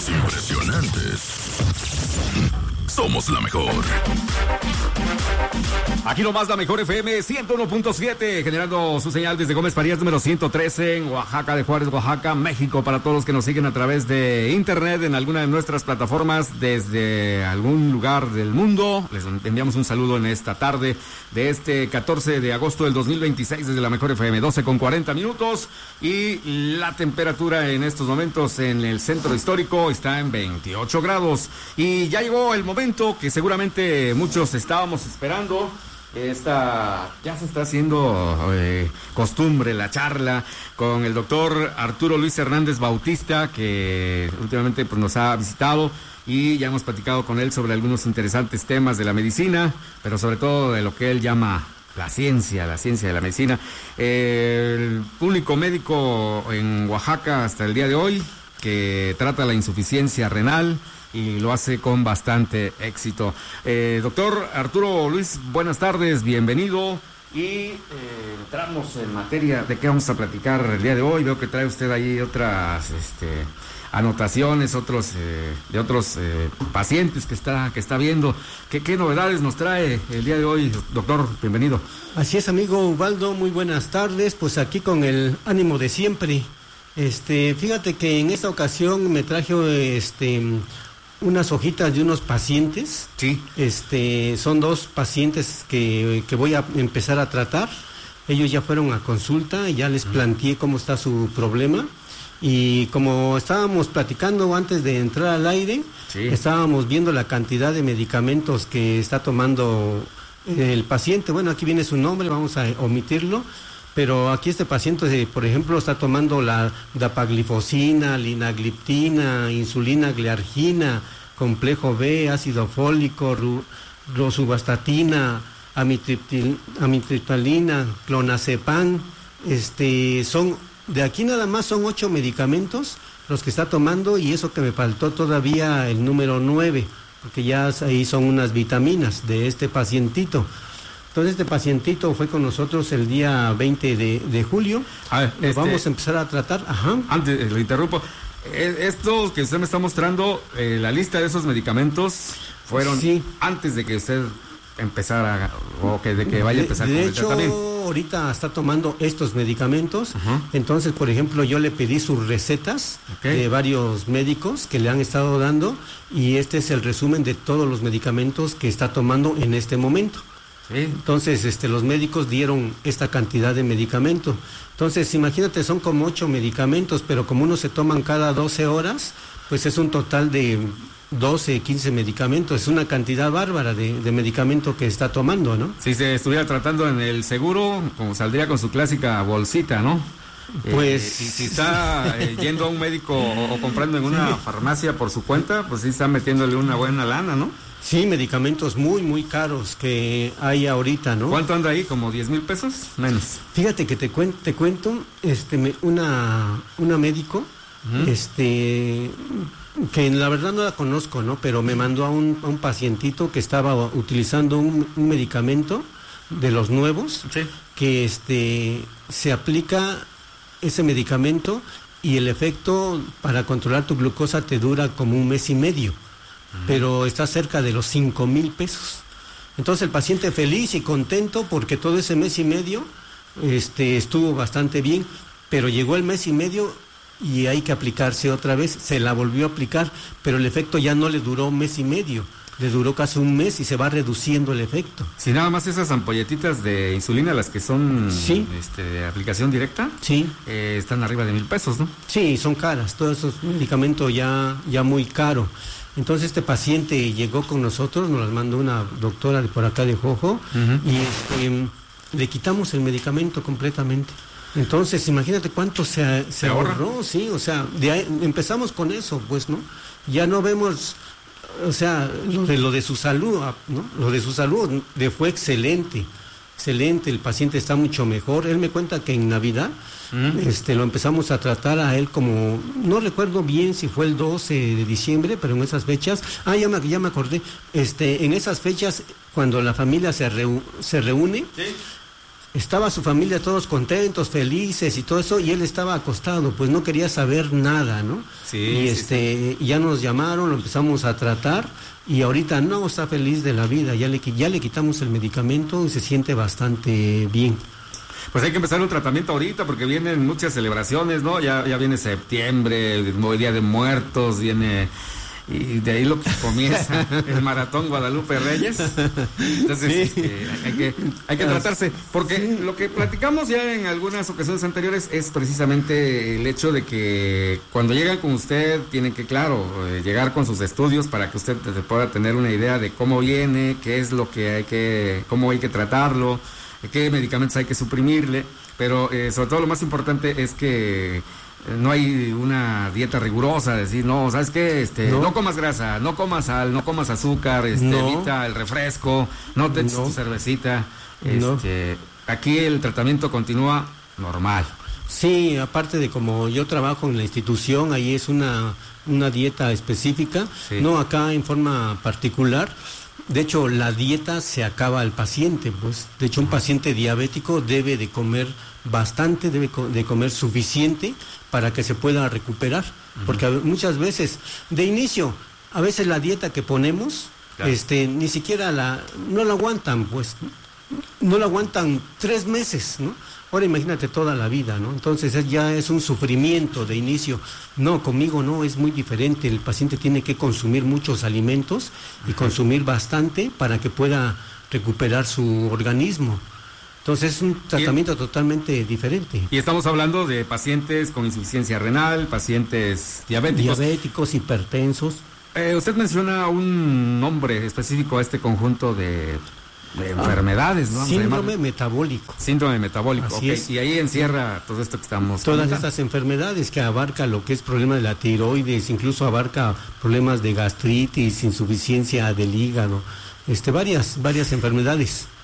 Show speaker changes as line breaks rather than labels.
Los impresionantes. Somos la mejor.
Aquí nomás la mejor FM 101.7, generando su señal desde Gómez Farías número 113 en Oaxaca de Juárez, Oaxaca, México. Para todos los que nos siguen a través de internet en alguna de nuestras plataformas desde algún lugar del mundo, les enviamos un saludo en esta tarde de este 14 de agosto del 2026 desde la mejor FM, 12:40 y la temperatura en estos momentos en el centro histórico está en 28 grados y ya llegó el momento que seguramente muchos estábamos esperando. Ya se está haciendo costumbre la charla con el doctor Arturo Luis Hernández Bautista, que últimamente pues, nos ha visitado y ya hemos platicado con él sobre algunos interesantes temas de la medicina, pero sobre todo de lo que él llama la ciencia de la medicina. El único médico en Oaxaca hasta el día de hoy que trata la insuficiencia renal y lo hace con bastante éxito. Doctor Arturo Luis, buenas tardes, bienvenido. Y entramos en materia de qué vamos a platicar el día de hoy. Veo que trae usted ahí otras anotaciones, de otros pacientes que está viendo. ¿Qué novedades nos trae el día de hoy, doctor? Bienvenido.
Así es, amigo Ubaldo, muy buenas tardes. Pues aquí con el ánimo de siempre. Fíjate que en esta ocasión me traje unas hojitas de unos pacientes.
Sí.
Son dos pacientes que voy a empezar a tratar. Ellos ya fueron a consulta y ya les planteé cómo está su problema. Y como estábamos platicando antes de entrar al aire, sí, estábamos viendo la cantidad de medicamentos que está tomando el paciente. Bueno, aquí viene su nombre, vamos a omitirlo. Pero aquí este paciente, por ejemplo, está tomando la dapaglifosina, linagliptina, insulina glargina, complejo B, ácido fólico, rosuvastatina, amitriptilina, clonazepam. De aquí nada más son 8 medicamentos los que está tomando, y eso que me faltó todavía el número 9, porque ya ahí son unas vitaminas de este pacientito. Entonces este pacientito fue con nosotros el día 20 de julio. A ver, vamos a empezar a tratar. Ajá.
Antes, lo interrumpo. Esto que usted me está mostrando, la lista de esos medicamentos fueron antes de que usted empezara de que vaya a empezar con el tratamiento. De hecho,
ahorita está tomando estos medicamentos. Entonces, por ejemplo, yo le pedí sus recetas de varios médicos que le han estado dando, y este es el resumen de todos los medicamentos que está tomando en este momento. Sí. Entonces, los médicos dieron esta cantidad de medicamento. Entonces, imagínate, son como 8 medicamentos, pero como uno se toman cada 12 horas, pues es un total de 12, 15 medicamentos. Es una cantidad bárbara de medicamento que está tomando, ¿no?
Si se estuviera tratando en el seguro, como saldría con su clásica bolsita, ¿no?
Pues
si está yendo a un médico o comprando en una farmacia por su cuenta, pues sí está metiéndole una buena lana, ¿no?
Sí, medicamentos muy, muy caros que hay ahorita, ¿no?
¿Cuánto anda ahí? ¿Como 10,000 pesos? Menos.
Fíjate que te cuento, una médico, que la verdad no la conozco, ¿no? Pero me mandó a un pacientito que estaba utilizando un medicamento de los nuevos, sí, que se aplica ese medicamento y el efecto para controlar tu glucosa te dura como 1 mes y medio. Pero está cerca de los 5,000 pesos. Entonces el paciente feliz y contento porque todo ese mes y medio estuvo bastante bien, pero llegó el mes y medio y hay que aplicarse otra vez. Se la volvió a aplicar, pero el efecto ya no le duró 1 mes y medio, le duró casi 1 mes y se va reduciendo el efecto.
Si nada más esas ampolletitas de insulina, las que son de aplicación directa,
sí,
están arriba de 1,000 pesos, ¿no?
Sí, son caras, todos esos medicamentos ya muy caro. Entonces este paciente llegó con nosotros, nos las mandó una doctora de por acá de Jojo, y le quitamos el medicamento completamente. Entonces imagínate cuánto se ahorró, sí, o sea, empezamos con eso, pues, ¿no? Ya no vemos, o sea, lo de su salud, ¿no? Lo de su salud fue excelente, el paciente está mucho mejor. Él me cuenta que en Navidad lo empezamos a tratar a él como, no recuerdo bien si fue el 12 de diciembre, pero en esas fechas, ya me acordé, en esas fechas, cuando la familia se reúne, estaba su familia todos contentos, felices y todo eso, y él estaba acostado, pues no quería saber nada, ¿no?
Sí,
y ya nos llamaron, lo empezamos a tratar, y ahorita no está feliz de la vida, ya le quitamos el medicamento y se siente bastante bien.
Pues hay que empezar un tratamiento ahorita porque vienen muchas celebraciones, ¿no? Ya viene septiembre, el Día de Muertos, viene... Y de ahí lo que comienza el Maratón Guadalupe Reyes. Entonces hay que tratarse, porque lo que platicamos ya en algunas ocasiones anteriores es precisamente el hecho de que cuando llegan con usted tienen que, claro, llegar con sus estudios para que usted pueda tener una idea de cómo viene, qué es lo que cómo hay que tratarlo, qué medicamentos hay que suprimirle, pero sobre todo lo más importante es que no hay una dieta rigurosa, decir, no, ¿sabes qué? No comas grasa, no comas sal, no comas azúcar, evita el refresco, no te eches tu cervecita. Aquí el tratamiento continúa normal.
Sí, aparte de como yo trabajo en la institución, ahí es una dieta específica, no acá en forma particular. De hecho, la dieta se acaba al paciente, pues. De hecho, un paciente diabético debe de comer bastante, debe de comer suficiente para que se pueda recuperar. Porque muchas veces, de inicio, a veces la dieta que ponemos, claro, ni siquiera no la aguantan, pues. No la aguantan 3 meses, ¿no? Ahora imagínate toda la vida, ¿no? Entonces ya es un sufrimiento de inicio. No, conmigo no, es muy diferente. El paciente tiene que consumir muchos alimentos y consumir bastante para que pueda recuperar su organismo. Entonces es un tratamiento totalmente diferente.
Y estamos hablando de pacientes con insuficiencia renal, pacientes diabéticos.
Diabéticos, hipertensos.
Usted menciona un nombre específico a este conjunto de enfermedades, ¿no?
Síndrome metabólico.
Síndrome metabólico,
Así es.
Y ahí encierra todo esto que estamos
Todas
comentando.
estas enfermedades que abarca lo que es problema de la tiroides, incluso abarca problemas de gastritis, insuficiencia del hígado, varias enfermedades.